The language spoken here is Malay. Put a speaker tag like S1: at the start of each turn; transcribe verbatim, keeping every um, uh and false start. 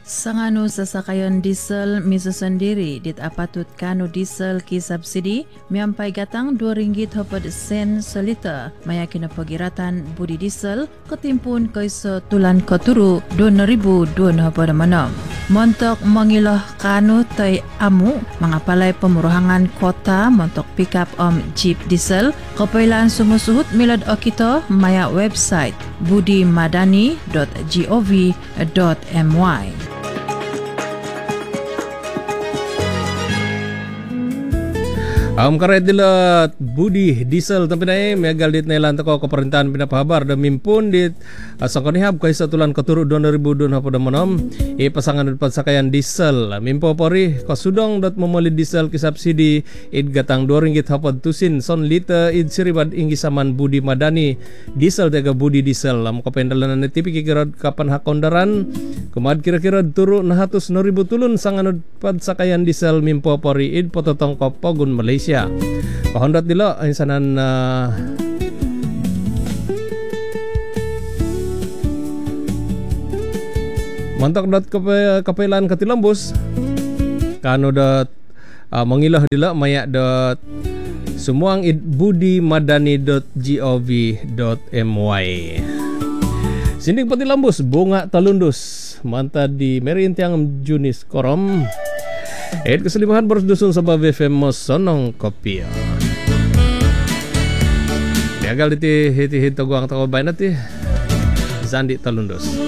S1: Sanganu sasakayan diesel miso sendiri dit apatut kanu diesel ki subsidi miampai gatang dua ringgit hopad sen seliter mayakin pagiratan budi diesel ketimpun kaisa tulan keturu dua ribu dua hopad manam. Montok mengilah kanu tai amu mengapalai pemurahangan kota montok pickup om jeep diesel kepailan sumusuhut milad okito maya website budimadani dot gov dot my.
S2: Am karet dila budi diesel tapi nae megal dit nelan teko pemerintahan pinapahabar da mimpun dit sangkonihab kai satulan keturut dua ribu dua pada manom e pasangan depan sakayan diesel mimpo pori kasudong dat memoli diesel ki subsidi id gatang dua ringgit hapad tusin son liter id siribat inggi saman Budi Madani diesel tega budi diesel lam kapendalan tipi kira kapan hakondaran kemad kira-kira turu enam ratus ribu tulun sangan pad sakayan diesel mimpo pori id pototong kopogun Malaysia. Kahondat dila insanan uh, mantak dat kapailan katilambus kanu dat uh, mengilah dila mayak dat sumuang id budimadani dot gov dot my. Sindik patilambus bunga talundus manta di Merintiang Junis Korom. Ed keselimahan boros dusun sabab famous sonong kopi. Biagal iti hiti hiti guang tawabay nati Zandi Talundus.